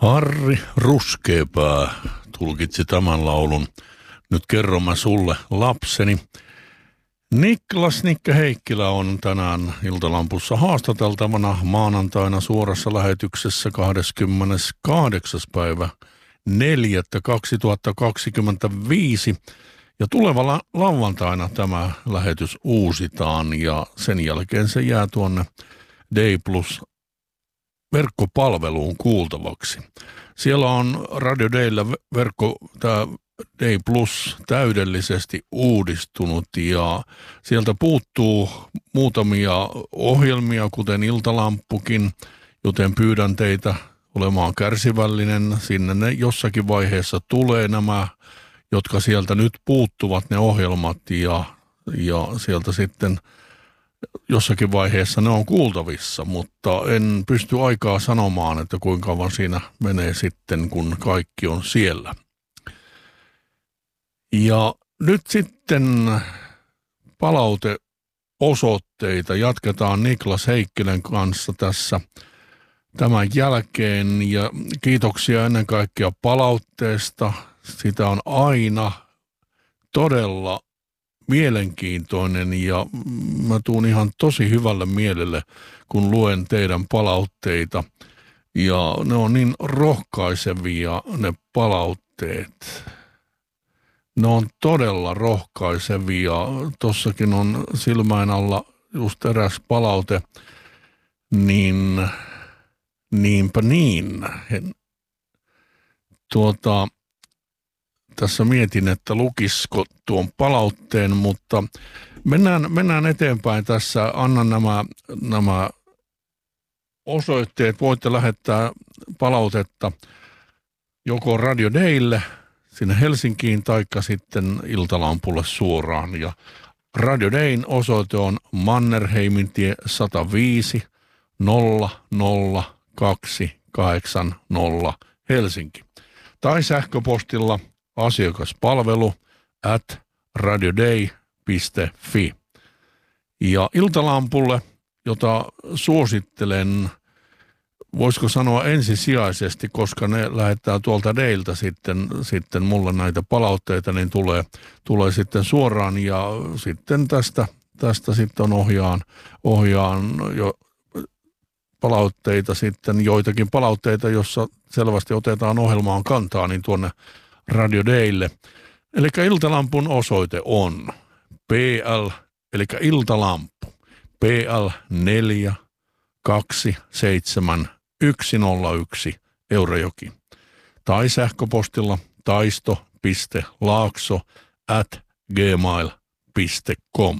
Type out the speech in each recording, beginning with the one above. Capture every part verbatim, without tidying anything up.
Harri Ruskeapää tulkitsi tämän laulun. Nyt kerron mä sulle lapseni. Niklas Nikke Heikkilä on tänään Iltalampussa haastateltavana maanantaina suorassa lähetyksessä kahdeskymmeneskahdeksas päivä neljättä kaksituhattakaksikymmentäviisi. Ja tulevalla lauantaina tämä lähetys uusitaan ja sen jälkeen se jää tuonne D Plus verkkopalveluun kuultavaksi. Siellä on Radio Dayllä verkko, tämä D Plus täydellisesti uudistunut ja sieltä puuttuu muutamia ohjelmia, kuten Iltalampukin, joten pyydän teitä olemaan kärsivällinen. Sinne ne jossakin vaiheessa tulee nämä, jotka sieltä nyt puuttuvat, ne ohjelmat ja, ja sieltä sitten jossakin vaiheessa ne on kuultavissa, mutta en pysty aikaa sanomaan, että kuinka kauan siinä menee sitten, kun kaikki on siellä. Ja nyt sitten palauteosoitteita jatketaan Niklas Heikkilän kanssa tässä tämän jälkeen ja kiitoksia ennen kaikkea palautteesta. Sitä on aina todella mielenkiintoinen ja mä tuun ihan tosi hyvälle mielelle, kun luen teidän palautteita. Ja ne on niin rohkaisevia ne palautteet. Ne on todella rohkaisevia. Tossakin on silmäin alla just eräs palaute, niin niinpä niin. Tuota... Tässä mietin, että lukisko tuon palautteen, mutta mennään, mennään eteenpäin tässä. Annan nämä, nämä osoitteet. Voitte lähettää palautetta joko Radio Daylle sinne Helsinkiin taikka sitten Iltalampulle suoraan. Ja Radio Dayn osoite on Mannerheimintie sata viisi nolla nolla kaksi kahdeksan nolla Helsinki. Tai sähköpostilla asiakaspalvelu at radioday piste fi. Ja Iltalampulle, jota suosittelen, voisiko sanoa ensisijaisesti, koska ne lähettää tuolta Dayltä sitten, sitten mulle näitä palautteita, niin tulee, tulee sitten suoraan ja sitten tästä, tästä sitten ohjaan, ohjaan jo palautteita sitten, joitakin palautteita, jossa selvästi otetaan ohjelmaan kantaa, niin tuonne Radio Daylle. Eli Iltalampun osoite on P L, eli Iltalampu, P L neljä kaksi seitsemän yksi nolla yksi Eurajoki. Tai sähköpostilla taisto piste laakso at gmail piste com.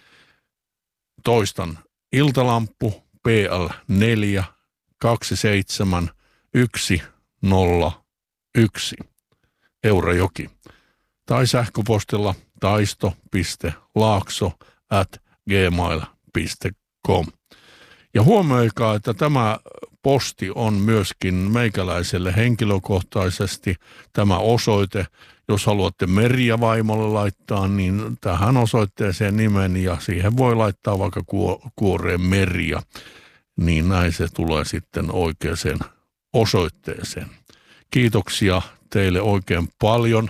Toistan, Iltalampu, P L neljä kaksi seitsemän yksi nolla yksi Eurajoki. Tai sähköpostilla taisto piste laakso at gmail piste com. Ja huomioikaa, että tämä posti on myöskin meikäläiselle henkilökohtaisesti tämä osoite. Jos haluatte Merja vaimolle laittaa, niin tähän osoitteeseen nimen ja siihen voi laittaa vaikka kuoreen Merja. Niin näin se tulee sitten oikeaan osoitteeseen. Kiitoksia teille oikein paljon.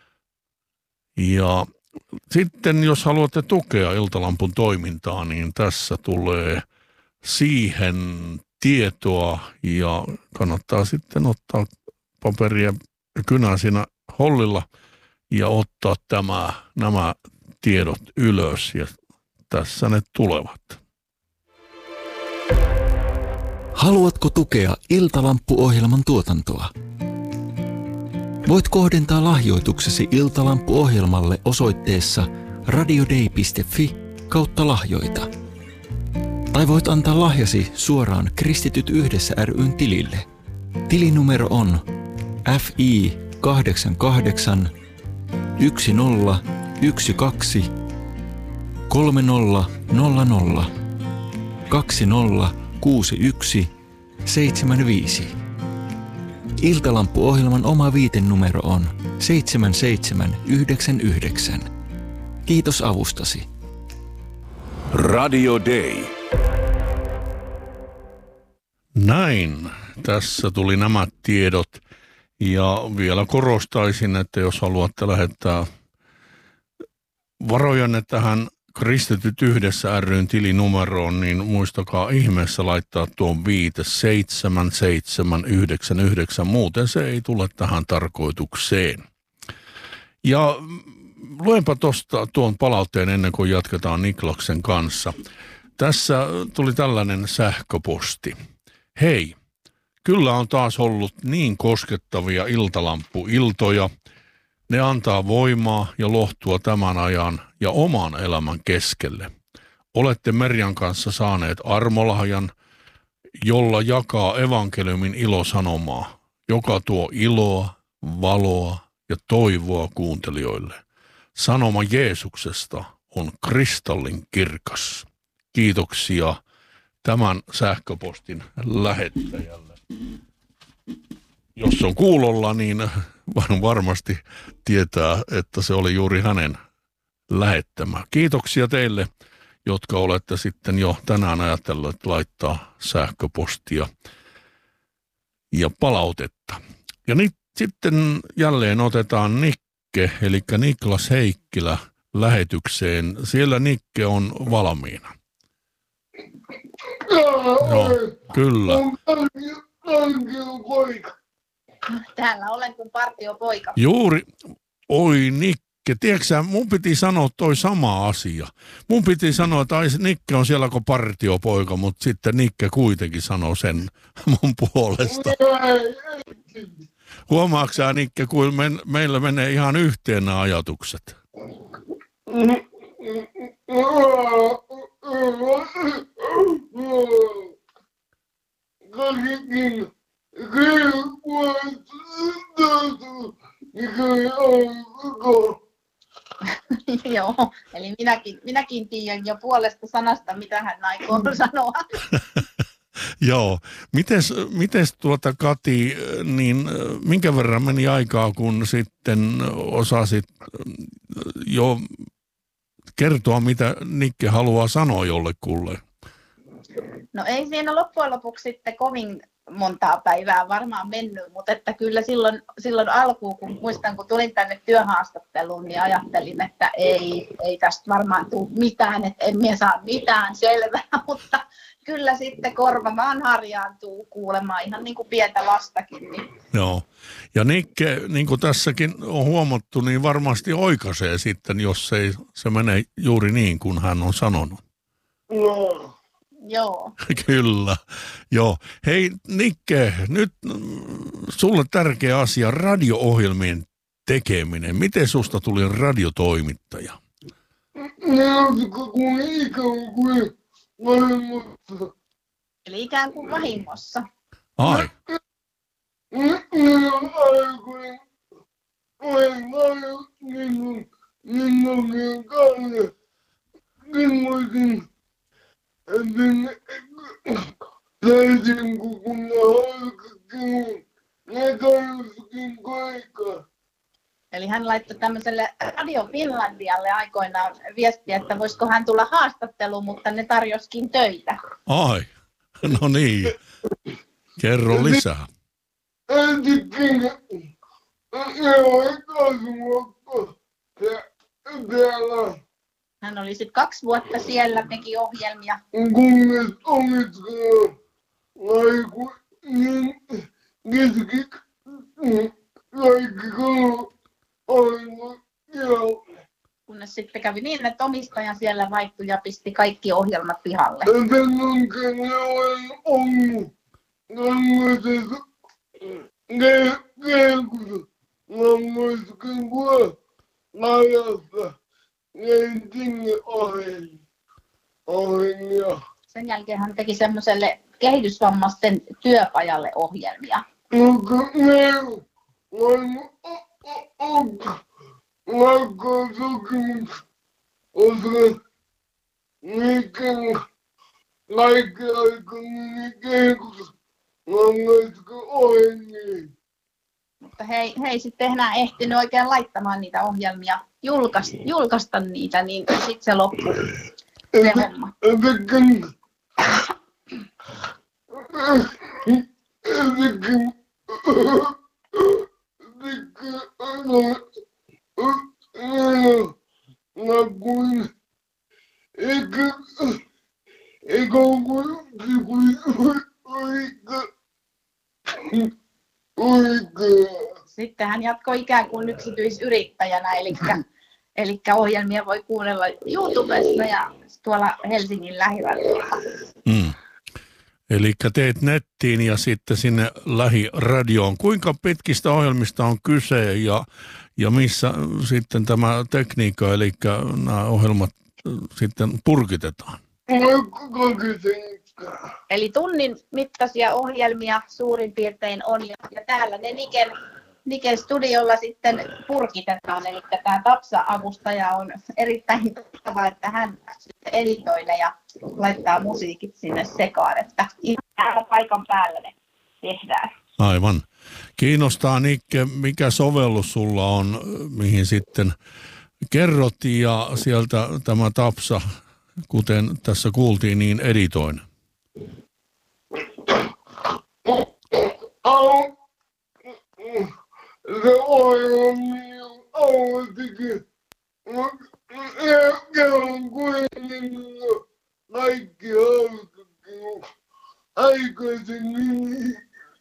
Ja sitten jos haluatte tukea Iltalampun toimintaa, niin tässä tulee siihen tietoa ja kannattaa sitten ottaa paperia ja kynää siinä hollilla ja ottaa tämä, nämä tiedot ylös ja tässä ne tulevat. Haluatko tukea Iltalampu-ohjelman tuotantoa? Voit kohdentaa lahjoituksesi Iltalampu-ohjelmalle osoitteessa radioday piste fi kautta lahjoita. Tai voit antaa lahjasi suoraan Kristityt yhdessä ry:n tilille. Tilinumero on F I kahdeksan kahdeksan yksi nolla yksi kaksi kolme nolla nolla nolla kaksi nolla kuusi yksi seitsemän viisi. Iltalampu-ohjelman oma viitenumero on seitsemän seitsemän yhdeksän yhdeksän. Kiitos avustasi. Radio Day. Näin. tässä tuli nämä tiedot. Ja vielä korostaisin, että jos haluatte lähettää varojanne tähän Kristityt yhdessä ry:n tilinumeroon, niin muistakaa ihmeessä laittaa tuon viite seitsemän seitsemän yhdeksän yhdeksän, muuten se ei tule tähän tarkoitukseen. Ja luenpa tuosta tuon palautteen ennen kuin jatketaan Niklaksen kanssa. Tässä tuli tällainen sähköposti. Hei, kyllä on taas ollut niin koskettavia iltalampuiltoja. Ne antaa voimaa ja lohtua tämän ajan ja oman elämän keskelle. Olette Merjan kanssa saaneet armolahjan, jolla jakaa evankeliumin ilosanomaa, joka tuo iloa, valoa ja toivoa kuuntelijoille. Sanoma Jeesuksesta on kristallin kirkas. Kiitoksia tämän sähköpostin lähettäjälle. Jos on kuulolla, niin varmasti tietää, että se oli juuri hänen lähettämä. Kiitoksia teille, jotka olette sitten jo tänään ajatelleet laittaa sähköpostia ja palautetta. Ja nyt sitten jälleen otetaan Nikke, eli Niklas Heikkilä lähetykseen. Siellä Nikke on valmiina. Joo, kyllä. Täällä olen kuin partiopoika. Juuri, oi Nikke, tiedätkö sä, mun piti sanoa toi sama asia. Mun piti sanoa, että ai, Nikke on siellä kuin partiopoika, mutta sitten Nikke kuitenkin sanoo sen mun puolesta. Huomaatko sä, Nikke, kun me, meillä menee ihan yhteen nämä ajatukset? Joo, eli minäkin, minäkin tiedän jo puolesta sanasta, mitä hän aikoo sanoa. Joo. Mites, mites tuota Kati, niin minkä verran meni aikaa, kun sitten osasit jo kertoa, mitä Nikke haluaa sanoa jollekulle? No ei siinä loppujen lopuksi sitten kovin montaa päivää varmaan mennyt, mutta että kyllä silloin, silloin alkuun, kun muistan, kun tulin tänne työhaastatteluun, niin ajattelin, että ei, ei tästä varmaan tule mitään, että en minä saa mitään selvää, mutta kyllä sitten korva vaan harjaantuu kuulemaan ihan niin kuin pientä lastakin. Niin. Joo, ja Nikke, niin kuin tässäkin on huomattu, niin varmasti oikaisee sitten, jos ei se mene juuri niin kuin hän on sanonut. No. Joo. Kyllä, joo. Hei Nikke, nyt sulle tärkeä asia, radio-ohjelmien tekeminen. Miten susta tuli radiotoimittaja? Eli ikään kuin vahingossa. Ai. Löysin kun ne halkattiin, ne tarvittiin kaikaa. Eli hän laittoi tämmöiselle Radio Finlandialle aikoinaan viestiä, että voisiko hän tulla haastatteluun, mutta ne tarjoskin töitä. Ai, no niin. Kerro lisää. Entikin, ne oli kasvukko täällä. Hän oli sitten kaksi vuotta siellä, teki ohjelmia. Kunnes omitkaan laiku, niin keski, kaikki kalo aivan joo. Kunnes sitten kävi niin, että omistaja siellä vaihtui ja pisti kaikki ohjelmat pihalle. Sen onkin ne olen ollut tämmöisessä kelkussa, lammoiskin kuva ajassa. Ei tinge ohjelmia. Sen jälkeen hän teki semmoiselle kehitysvammaisten työpajalle ohjelmia. Mutta ne on lakkaa sopimus osa niiden kaikki aikoinen keikussa lammoiskin ohjelmia. Mutta he, he ei sitten enää ehtinyt oikein laittamaan niitä ohjelmia, julkaista, julkaista niitä, niin sitten se loppui se homma. jotenkin, jotenkin, no, kuin, eikä, eikä kuin, oikea, oikea. Sitten hän jatkoi ikään kuin yksityisyrittäjänä, eli, eli ohjelmia voi kuunnella YouTubesta ja tuolla Helsingin lähiradiolla. Mm. Eli teet nettiin ja sitten sinne lähiradioon. Kuinka pitkistä ohjelmista on kyse ja, ja missä sitten tämä tekniikka, eli nämä ohjelmat sitten purkitetaan? Eli tunnin mittaisia ohjelmia suurin piirtein on, ja, ja täällä ne Niken, Niken studiolla sitten purkitetaan. Eli tämä Tapsa-avustaja on erittäin taitava, että hän sitten editoi ne ja laittaa musiikit sinne sekaan, että ihan paikan päällä ne tehdään. Aivan. Kiinnostaa, Nikke, mikä sovellus sulla on, mihin sitten kerrot, ja sieltä tämä Tapsa, kuten tässä kuultiin, niin editoin. Se ohjelma on teki, kerran kuitenkin kaikki hauskakin aikaisemmin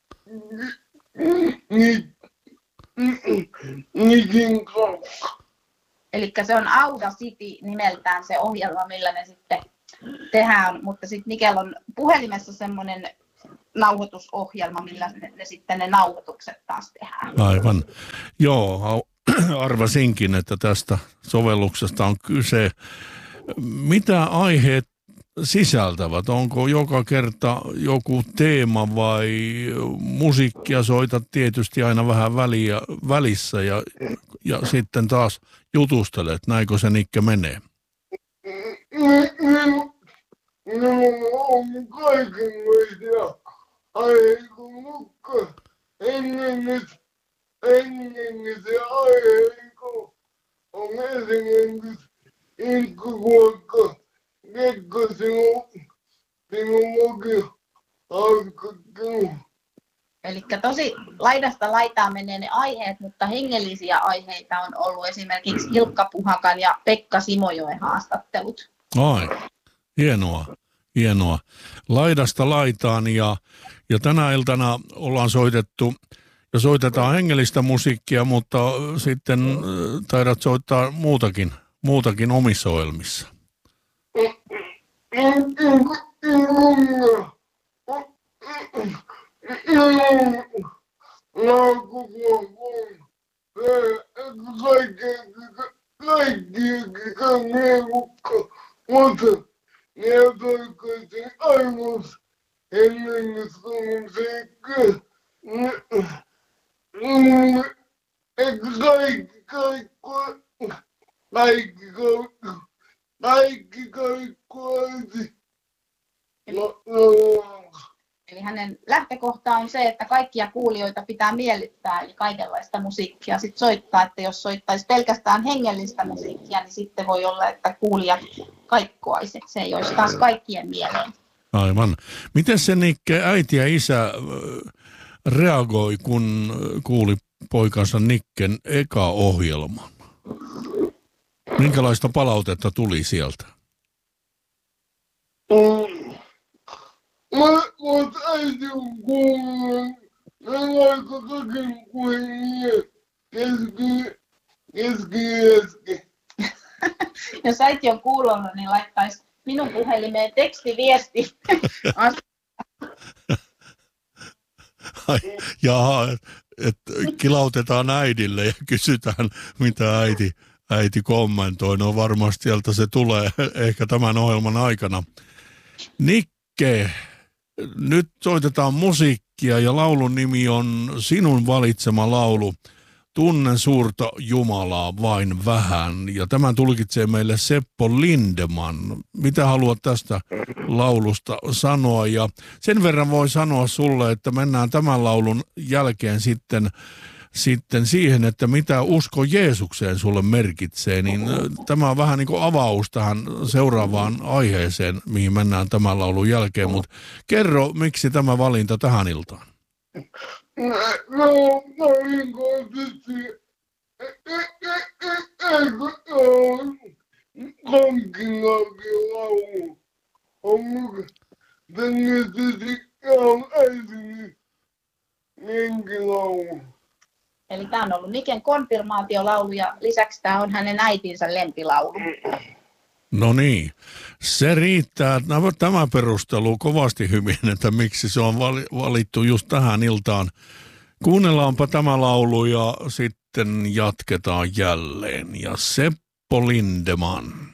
Nikin kanssa. Eli se on Audacity nimeltään se ohjelma, millä ne sitten tehdään, mutta sitten Nikel on puhelimessa semmoinen nauhoitusohjelma, millä ne, ne sitten ne nauhoitukset taas tehdään. Aivan. Joo, arvasinkin, että tästä sovelluksesta on kyse. Mitä aiheet sisältävät? Onko joka kerta joku teema vai musiikkia soitat tietysti aina vähän väliä, välissä ja, ja sitten taas jutustelet? Näinkö se, Nikke, menee? Minulla on kaikenlaisia aiheita, mutta ennen ennen se aiheita on esimerkiksi ilkkuvuokka, ketkä sinun, sinun mukin hauskattelu. Eli tosi laidasta laitaan menee ne aiheet, mutta hengellisiä aiheita on ollut esimerkiksi Ilkka Puhakan ja Pekka Simojoen haastattelut. Ai, hienoa, hienoa. Laidasta laitaan ja, ja tänä iltana ollaan soitettu ja soitetaan hengellistä musiikkia, mutta sitten taidat soittaa muutakin, muutakin omissa ohjelmissa. No, kun kaikki kannelukka, mutta ne toikoisin aimus ennen kuin se eikö kaikki kaikki kaikki kaikki kaikki no, no. Eli hänen lähtökohta on se, että kaikkia kuulijoita pitää miellyttää, eli kaikenlaista musiikkia sitten soittaa, että jos soittaisi pelkästään hengellistä musiikkia, niin sitten voi olla, että kuulijat kaikkoaisi, se ei olisi taas kaikkien mieleen. Aivan. Miten se, Nikke, äiti ja isä reagoi, kun kuuli poikansa Nikken eka ohjelman? Minkälaista palautetta tuli sieltä? Mm. Mutta äiti on kuullut, ne aika takin kuin keski, keski, keski. Jos äiti on kuullut, niin laittaisi minun puhelimeen tekstiviesti. Ai, jaha, että kilautetaan äidille ja kysytään, mitä äiti, äiti kommentoi. No varmasti sieltä se tulee ehkä tämän ohjelman aikana. Nikke, nyt soitetaan musiikkia ja laulun nimi on sinun valitsema laulu. Tunnen suurta Jumalaa vain vähän. Ja tämän tulkitsee meille Seppo Lindeman. Mitä haluat tästä laulusta sanoa? Ja sen verran voi sanoa sulle, että mennään tämän laulun jälkeen sitten, sitten siihen, että mitä usko Jeesukseen sulle merkitsee. Niin tämä on vähän niin kuin avaus tähän seuraavaan aiheeseen, mihin mennään tämän laulun jälkeen. Mutta kerro, miksi tämä valinta tähän iltaan? No, no, incontesti. Ecco, konkingakin laulu on muka tängetisesti on äitini lenkilaulu. Eli tämä on ollut Niken konfirmaatiolaulu ja lisäksi tämä on hänen äitinsä lempilaulu. No niin, se riittää. Tämä perustelu kovasti hyvin, että miksi se on valittu just tähän iltaan. Kuunnellaanpa tämä laulu ja sitten jatketaan jälleen. Ja Seppo Lindeman.